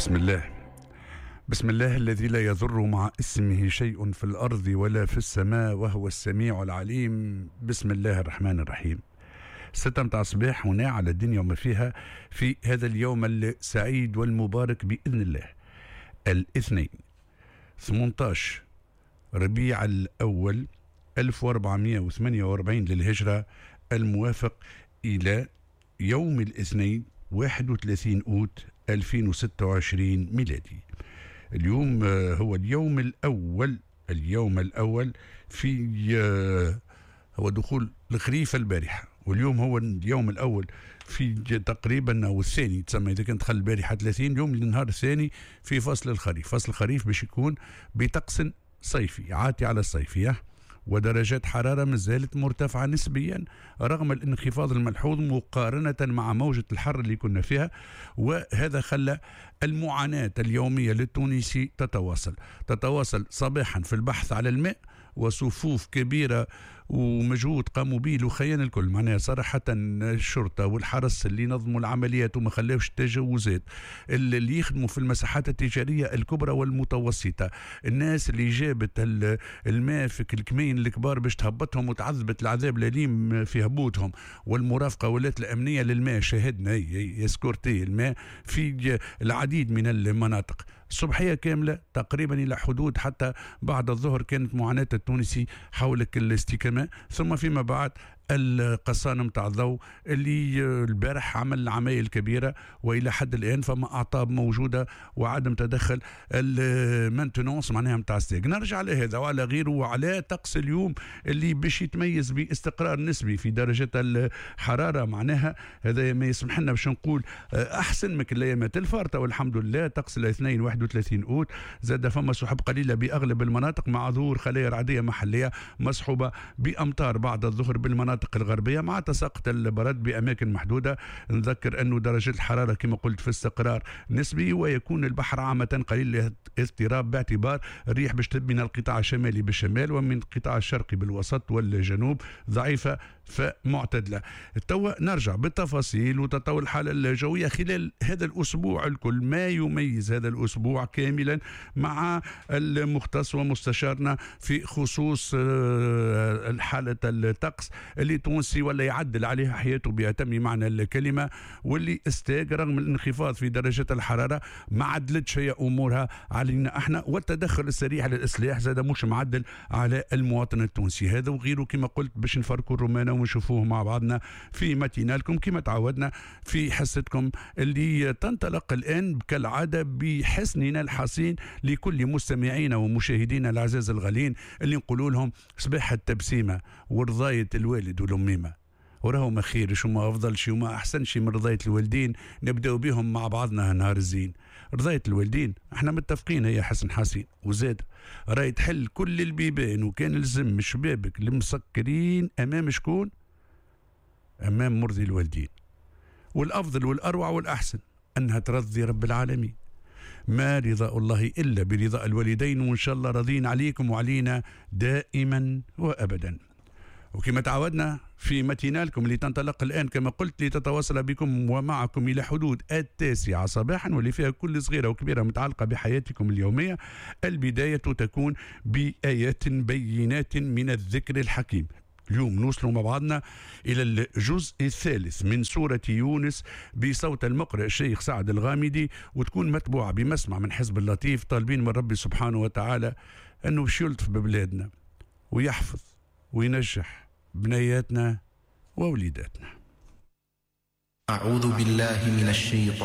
بسم الله الذي لا يضر مع اسمه شيء في الأرض ولا في السماء وهو السميع العليم. بسم الله الرحمن الرحيم. 6 متاع الصباح هنا على الدنيا وما فيها في هذا اليوم السعيد والمبارك بإذن الله، الاثنين 18 ربيع الأول 1448 للهجرة، الموافق إلى يوم الاثنين 31 أوت 2026 ميلادي. اليوم هو اليوم الأول في هو دخول الخريف البارحة، واليوم هو اليوم الأول في تقريبا أو الثاني، تسمى إذا كان دخل البارحة 30 يوم للنهار الثاني في فصل الخريف. فصل الخريف باش يكون بطقس صيفي عاتي على الصيفية، ودرجات حرارة مازالت مرتفعة نسبيا رغم الانخفاض الملحوظ مقارنة مع موجة الحر اللي كنا فيها، وهذا خلى المعاناة اليومية للتونسي تتواصل صباحا في البحث على الماء، وصفوف كبيرة ومجهود قاموا به الوخيان الكل. معناها صراحة الشرطة والحرس اللي نظموا العمليات وما خلاوش التجاوزات، اللي يخدموا في المساحات التجارية الكبرى والمتوسطة، الناس اللي جابت الماء في الكمين الكبار باش تهبطهم وتعذبت العذاب الأليم في هبوطهم، والمرافقة والات الأمنية للماء. شاهدنا يسكورتي الماء في العديد من المناطق الصبحية كاملة تقريبا إلى حدود حتى بعد الظهر كانت معاناة التونسي حول الاستكماء. ثم فيما بعد القصانم متاع الضوء اللي البارح عمل عمايل كبيرة، وإلى حد الآن فما أعطاب موجودة وعدم تدخل المانتونونس معناها متاع ستيك. نرجع لهذا وعلى غيره وعلى طقس اليوم اللي باش يتميز باستقرار نسبي في درجة الحرارة. معناها هذا ما يسمح لنا باش نقول أحسن من الأيامات الفارطة، والحمد لله. طقس الاثنين 31 أوت زاد فما سحب قليلة بأغلب المناطق مع ظهور خلايا رعدية محلية مصحوبة بأمطار بعد الظهر بالمناطق الغربية مع تساقط البرد بأماكن محدودة. نذكر أنه درجة الحرارة كما قلت في استقرار نسبي، ويكون البحر عامة قليل الاضطراب باعتبار الريح باش من القطاع الشمالي بالشمال ومن القطاع الشرقي بالوسط والجنوب ضعيفة فمعتدلة. توا نرجع بالتفاصيل وتطور الحالة الجوية خلال هذا الأسبوع الكل، ما يميز هذا الأسبوع كاملا مع المختص ومستشارنا في خصوص حالة الطقس اللي تونسي ولا يعدل عليها حياته بأتم معنى الكلمة، واللي استاج رغم الانخفاض في درجة الحرارة ما عدلتش هي أمورها علينا احنا، والتدخل السريع للإصلاح زاد مش معدل على المواطن التونسي. هذا وغيره كما قلت باش نفرقوا الرومانة ونشوفوه مع بعضنا في ماتينالكم كما تعودنا في حصتكم اللي تنطلق الآن كالعادة بحسننا الحسين لكل مستمعينا ومشاهدينا العزاز الغالين، اللي نقولوا لهم صباح التبسيمة ورضاية الوالد والأميمة، وراهو ما خيرش وما أفضلش وما أحسنش من رضاية الوالدين. نبدأ بهم مع بعضنا نهار الزين. رضاية الوالدين احنا متفقين هي حسن حسين، وزاد راهي تحل كل البيبان، وكان لزم شبابك المسكرين أمام شكون؟ أمام مرضي الوالدين. والأفضل والأروع والأحسن أنها ترضي رب العالمين. ما رضاء الله إلا برضاء الوالدين، وإن شاء الله راضين عليكم وعلينا دائما وأبدا. وكما تعودنا في ماتينالكم اللي تنطلق الآن كما قلت لتتواصل بكم ومعكم إلى حدود 9 صباحا، واللي فيها كل صغيرة وكبيرة متعلقة بحياتكم اليومية. البداية تكون بآيات بينات من الذكر الحكيم. اليوم نوصلوا مع بعضنا إلى الجزء الثالث من سورة يونس بصوت المقرئ الشيخ سعد الغامدي، وتكون متبوعة بمسمع من حزب اللطيف، طالبين من ربي سبحانه وتعالى أنه يلطف ببلادنا ويحفظ وينجح بنياتنا ووليداتنا. أعوذ بالله من الشيطان